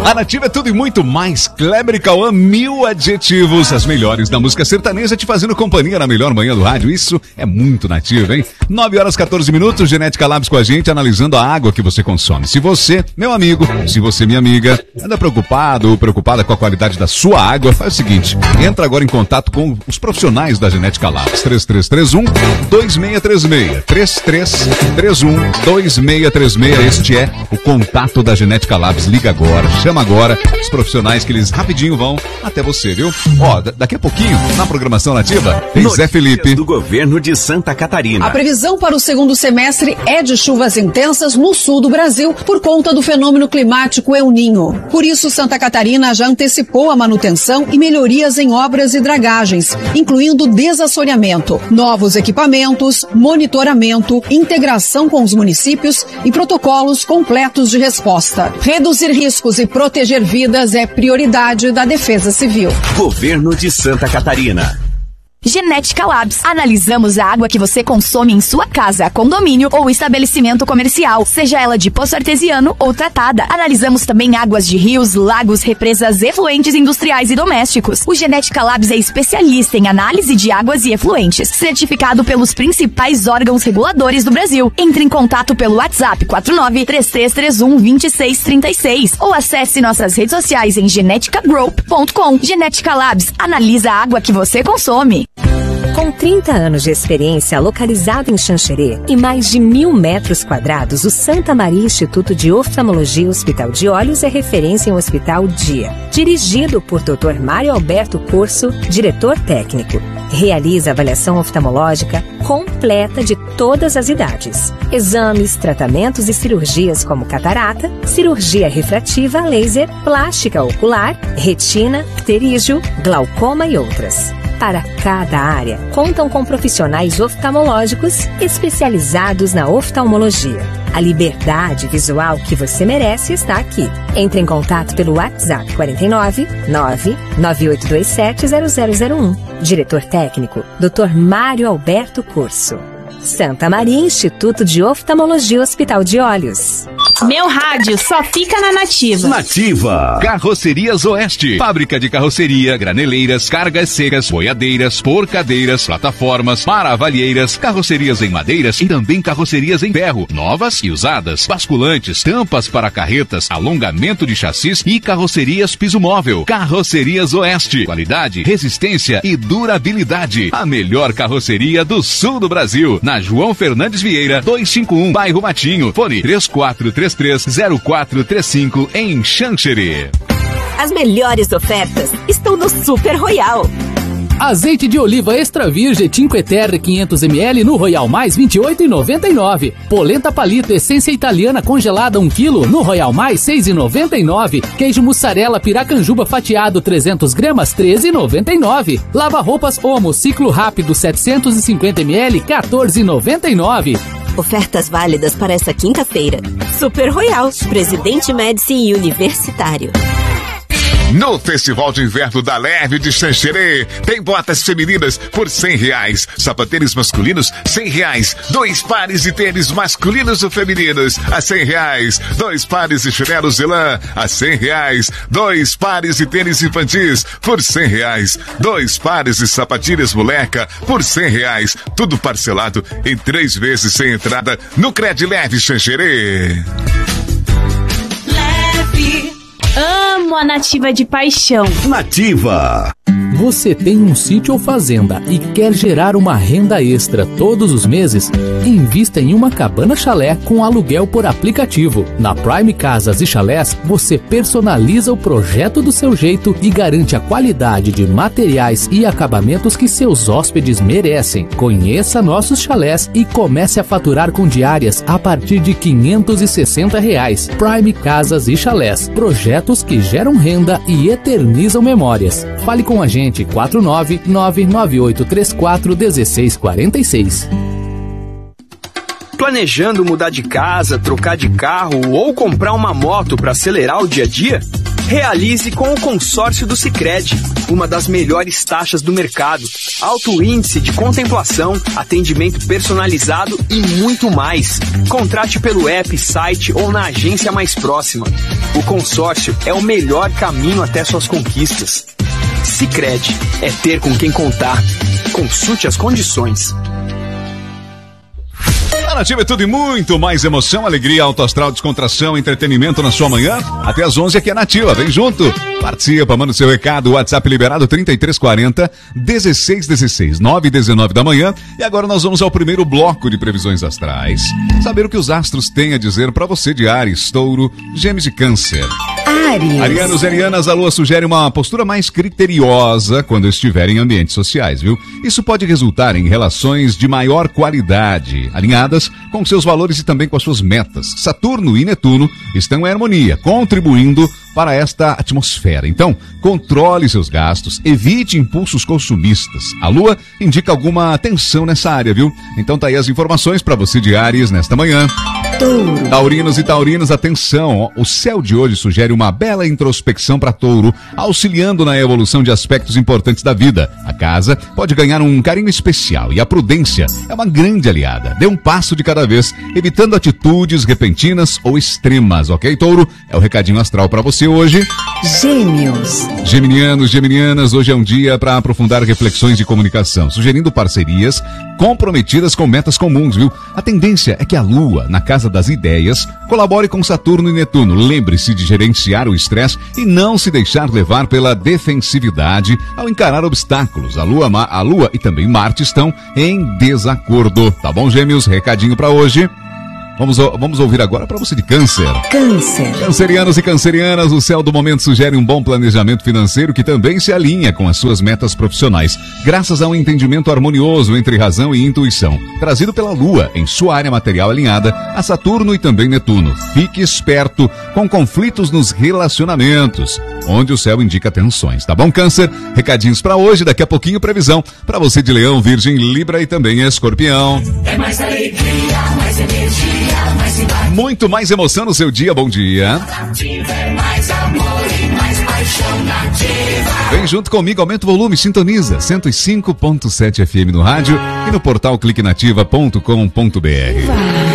A Nativa é tudo e muito mais. Kleber e Cauã, 1000 adjetivos. As melhores da música sertaneja te fazendo companhia na melhor manhã do rádio. Isso é muito Nativa, hein? 9h14, Genética Labs com a gente, analisando a água que você consome. Se você, meu amigo, se você, minha amiga, anda preocupado ou preocupada com a qualidade da sua água, faz o seguinte, entra agora em contato com os profissionais da Genética Labs. 3331-2636. 3331-2636. Este é o contato da Genética Labs. Liga agora, chama agora os profissionais que eles rapidinho vão até você, viu? Ó, daqui a pouquinho, na programação Nativa, tem Zé Felipe. Do governo de Santa Catarina. A previsão para o segundo semestre é de chuvas intensas no sul do Brasil por conta do fenômeno climático El Niño. Por isso, Santa Catarina já antecipou a manutenção e melhorias em obras e dragagens, incluindo desassoreamento, novos equipamentos, monitoramento, integração com os municípios e protocolos completos de resposta. Reduzir riscos e proteger vidas é prioridade da Defesa Civil. Governo de Santa Catarina. Genética Labs. Analisamos a água que você consome em sua casa, condomínio ou estabelecimento comercial, seja ela de poço artesiano ou tratada. Analisamos também águas de rios, lagos, represas, efluentes industriais e domésticos. O Genética Labs é especialista em análise de águas e efluentes, certificado pelos principais órgãos reguladores do Brasil. Entre em contato pelo WhatsApp 49-3331-2636 ou acesse nossas redes sociais em geneticagroup.com. Genética Labs. Analisa a água que você consome. Com 30 anos de experiência localizado em Xanxerê e mais de 1.000 metros quadrados, o Santa Maria Instituto de Oftalmologia Hospital de Olhos é referência em um hospital dia. Dirigido por Dr. Mário Alberto Corso, diretor técnico. Realiza avaliação oftalmológica completa de todas as idades. Exames, tratamentos e cirurgias como catarata, cirurgia refrativa, laser, plástica ocular, retina, pterígio, glaucoma e outras. Para cada área, contam com profissionais oftalmológicos especializados na oftalmologia. A liberdade visual que você merece está aqui. Entre em contato pelo WhatsApp 49 99827 0001. Diretor técnico, Dr. Mário Alberto Corso. Santa Maria Instituto de Oftalmologia Hospital de Olhos. Meu rádio só fica na Nativa. Nativa. Carrocerias Oeste. Fábrica de carroceria, graneleiras, cargas secas, boiadeiras, porcadeiras, plataformas, paravalheiras, carrocerias em madeiras e também carrocerias em ferro, novas e usadas, basculantes, tampas para carretas, alongamento de chassis e carrocerias piso móvel. Carrocerias Oeste. Qualidade, resistência e durabilidade. A melhor carroceria do sul do Brasil. Na João Fernandes Vieira, 251, bairro Matinho. Fone 3433-0435 em Xanxerê. As melhores ofertas estão no Super Royal. Azeite de oliva extra virgem Cinque Terre 500ml no Royal Mais R$ 28,99. Polenta palito essência italiana congelada 1 kg no Royal Mais R$ 6,99. Queijo mussarela piracanjuba fatiado 300 gramas R$ 13,99. Lava roupas Omo ciclo rápido 750ml R$ 14,99. Ofertas válidas para essa quinta-feira. Super Royal, Presidente Médici e Universitário. No Festival de Inverno da Leve de Xanxerê, tem botas femininas por R$100, sapatênis masculinos R$100, 2 pares de tênis masculinos ou femininos a R$100, 2 pares de chinelos de lã a R$100, 2 pares de tênis infantis por R$100, 2 pares de sapatilhas moleca por R$100, tudo parcelado em 3 vezes sem entrada no Cred Leve Xanxerê. Amo a Nativa de paixão. Nativa. Você tem um sítio ou fazenda e quer gerar uma renda extra todos os meses? Invista em uma cabana chalé com aluguel por aplicativo. Na Prime Casas e Chalés, você personaliza o projeto do seu jeito e garante a qualidade de materiais e acabamentos que seus hóspedes merecem. Conheça nossos chalés e comece a faturar com diárias a partir de R$ 560. Prime Casas e Chalés. Projetos que geram renda e eternizam memórias. Fale com a gente 49998341646. Planejando mudar de casa, trocar de carro ou comprar uma moto para acelerar o dia a dia? Realize com o consórcio do Sicredi, uma das melhores taxas do mercado, alto índice de contemplação, atendimento personalizado e muito mais. Contrate pelo app, site ou na agência mais próxima. O consórcio é o melhor caminho até suas conquistas. Sicredi, é ter com quem contar. Consulte as condições. A Nativa é tudo e muito mais emoção, alegria, alto astral, descontração, entretenimento na sua manhã. Até às 11 aqui é Nativa, vem junto. Participa, manda o seu recado, WhatsApp liberado 3340-1616, 9h19 da manhã. E agora nós vamos ao primeiro bloco de previsões astrais. Saber o que os astros têm a dizer para você de Áries, Touro, Gêmeos e Câncer. Áries. Arianos e arianas, a lua sugere uma postura mais criteriosa quando estiver em ambientes sociais, viu? Isso pode resultar em relações de maior qualidade, alinhadas com seus valores e também com as suas metas. Saturno e Netuno estão em harmonia, contribuindo para esta atmosfera. Então, controle seus gastos, evite impulsos consumistas. A lua indica alguma tensão nessa área, viu? Então tá aí as informações para você de Áries nesta manhã. Touro. Taurinos e taurinas, atenção, o céu de hoje sugere uma bela introspecção para Touro, auxiliando na evolução de aspectos importantes da vida. A casa pode ganhar um carinho especial e a prudência é uma grande aliada. Dê um passo de cada vez, evitando atitudes repentinas ou extremas, ok, Touro? É o recadinho astral para você hoje. Gêmeos. Geminianos, geminianas, hoje é um dia para aprofundar reflexões de comunicação, sugerindo parcerias comprometidas com metas comuns, viu? A tendência é que a Lua, na casa das ideias, colabore com Saturno e Netuno. Lembre-se de gerenciar o estresse e não se deixar levar pela defensividade ao encarar obstáculos. A Lua e também Marte estão em desacordo. Tá bom, Gêmeos? Recadinho para hoje. Vamos ouvir agora para você de Câncer. Câncer. Cancerianos e cancerianas, o céu do momento sugere um bom planejamento financeiro que também se alinha com as suas metas profissionais, graças a um entendimento harmonioso entre razão e intuição, trazido pela Lua em sua área material alinhada a Saturno e também Netuno. Fique esperto com conflitos nos relacionamentos, onde o céu indica tensões, tá bom, Câncer? Recadinhos para hoje, daqui a pouquinho previsão para você de Leão, Virgem, Libra e também Escorpião. É mais alegria, mais energia. Muito mais emoção no seu dia, bom dia. Nativa é mais amor e mais paixão nativa. Vem junto comigo, aumenta o volume, sintoniza 105.7 FM no rádio e no portal cliquenativa.com.br.